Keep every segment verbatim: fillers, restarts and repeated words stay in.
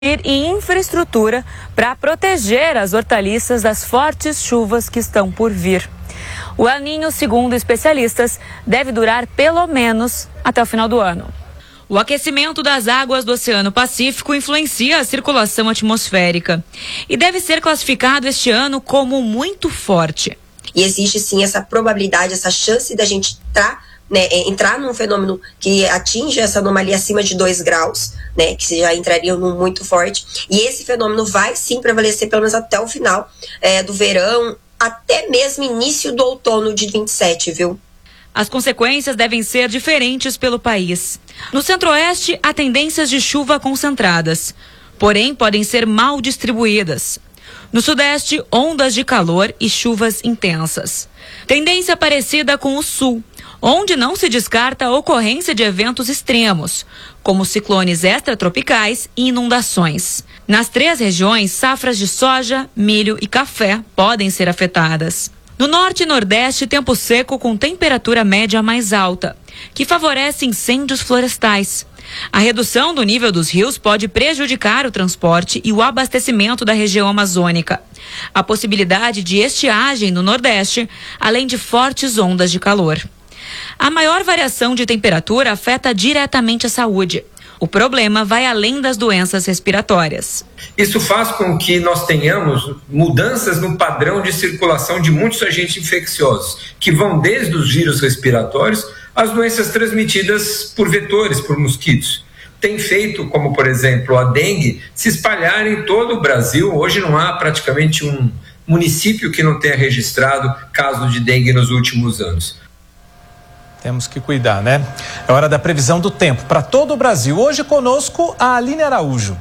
e infraestrutura para proteger as hortaliças das fortes chuvas que estão por vir. O El Niño, segundo especialistas, deve durar pelo menos até o final do ano. O aquecimento das águas do Oceano Pacífico influencia a circulação atmosférica e deve ser classificado este ano como muito forte. E existe sim essa probabilidade, essa chance da gente estar Né, entrar num fenômeno que atinge essa anomalia acima de dois graus, né, que já entraria num muito forte, e esse fenômeno vai sim prevalecer pelo menos até o final é, do verão, até mesmo início do outono de vinte e sete, viu? As consequências devem ser diferentes pelo país. No centro-oeste, há tendências de chuva concentradas, porém podem ser mal distribuídas. No sudeste, ondas de calor e chuvas intensas. Tendência parecida com o sul, onde não se descarta a ocorrência de eventos extremos, como ciclones extratropicais e inundações. Nas três regiões, safras de soja, milho e café podem ser afetadas. No norte e nordeste, tempo seco com temperatura média mais alta, que favorece incêndios florestais. A redução do nível dos rios pode prejudicar o transporte e o abastecimento da região amazônica. A possibilidade de estiagem no nordeste, além de fortes ondas de calor. A maior variação de temperatura afeta diretamente a saúde. O problema vai além das doenças respiratórias. Isso faz com que nós tenhamos mudanças no padrão de circulação de muitos agentes infecciosos, que vão desde os vírus respiratórios às doenças transmitidas por vetores, por mosquitos. Tem feito, como por exemplo a dengue, se espalhar em todo o Brasil. Hoje não há praticamente um município que não tenha registrado casos de dengue nos últimos anos. Temos que cuidar, né? É hora da previsão do tempo para todo o Brasil. Hoje conosco a Aline Araújo.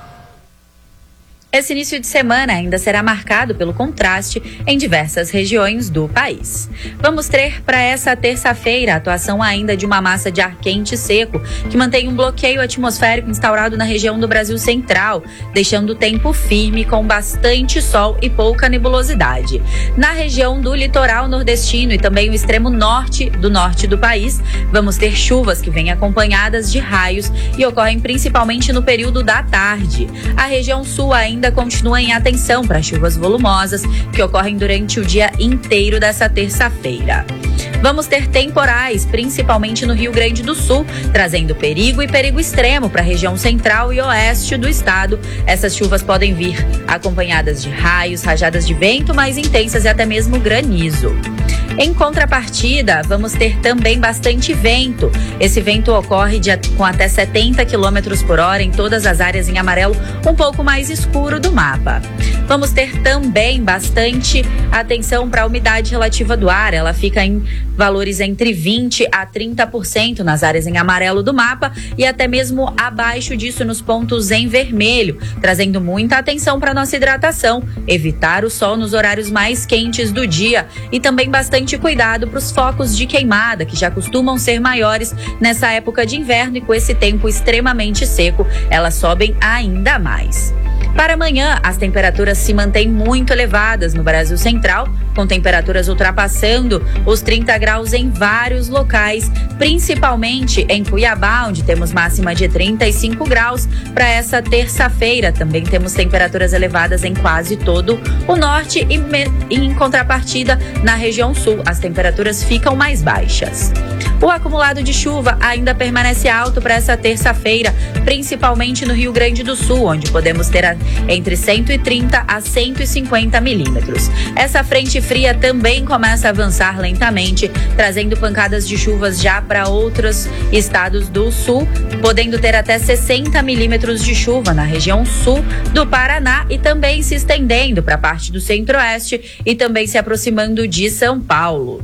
Esse início de semana ainda será marcado pelo contraste em diversas regiões do país. Vamos ter para essa terça-feira a atuação ainda de uma massa de ar quente e seco que mantém um bloqueio atmosférico instaurado na região do Brasil Central, deixando o tempo firme com bastante sol e pouca nebulosidade. Na região do litoral nordestino e também o extremo norte do norte do país, vamos ter chuvas que vêm acompanhadas de raios e ocorrem principalmente no período da tarde. A região sul ainda ainda continua em atenção para chuvas volumosas que ocorrem durante o dia inteiro dessa terça-feira. Vamos ter temporais, principalmente no Rio Grande do Sul, trazendo perigo e perigo extremo para a região central e oeste do estado. Essas chuvas podem vir acompanhadas de raios, rajadas de vento mais intensas e até mesmo granizo. Em contrapartida, vamos ter também bastante vento. Esse vento ocorre de, com até setenta quilômetros por hora em todas as áreas em amarelo, um pouco mais escuro do mapa. Vamos ter também bastante atenção para a umidade relativa do ar. Ela fica em valores entre vinte a trinta por cento nas áreas em amarelo do mapa e até mesmo abaixo disso nos pontos em vermelho, trazendo muita atenção para nossa hidratação, evitar o sol nos horários mais quentes do dia e também bastante cuidado para os focos de queimada, que já costumam ser maiores nessa época de inverno e com esse tempo extremamente seco, elas sobem ainda mais. Para amanhã, as temperaturas se mantêm muito elevadas no Brasil Central, com temperaturas ultrapassando os trinta graus em vários locais, principalmente em Cuiabá, onde temos máxima de trinta e cinco graus. Para essa terça-feira, também temos temperaturas elevadas em quase todo o norte e, me... e em contrapartida, na região sul, as temperaturas ficam mais baixas. O acumulado de chuva ainda permanece alto para essa terça-feira, principalmente no Rio Grande do Sul, onde podemos ter a, entre cento e trinta a cento e cinquenta milímetros. Essa frente fria também começa a avançar lentamente, trazendo pancadas de chuvas já para outros estados do sul, podendo ter até sessenta milímetros de chuva na região sul do Paraná e também se estendendo para a parte do centro-oeste e também se aproximando de São Paulo.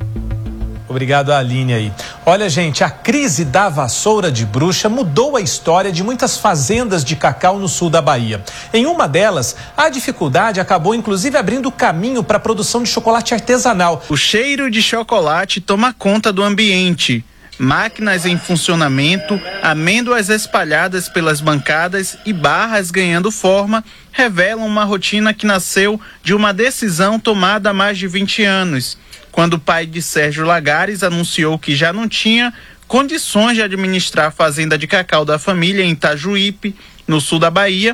Obrigado, Aline aí. Olha, gente, a crise da vassoura de bruxa mudou a história de muitas fazendas de cacau no sul da Bahia. Em uma delas, a dificuldade acabou inclusive abrindo caminho para a produção de chocolate artesanal. O cheiro de chocolate toma conta do ambiente. Máquinas em funcionamento, amêndoas espalhadas pelas bancadas e barras ganhando forma revelam uma rotina que nasceu de uma decisão tomada há mais de vinte anos. Quando o pai de Sérgio Lagares anunciou que já não tinha condições de administrar a fazenda de cacau da família em Itajuípe, No sul da Bahia,